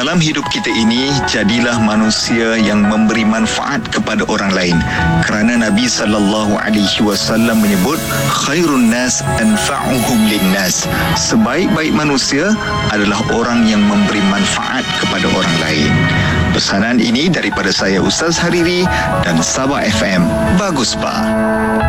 Dalam hidup kita ini, jadilah manusia yang memberi manfaat kepada orang lain. Kerana Nabi SAW menyebut, khairun nas anfa'uhum linnas. Sebaik-baik manusia adalah orang yang memberi manfaat kepada orang lain. Pesanan ini daripada saya Ustaz Hariri dan Sabah FM. Bagus, Pak.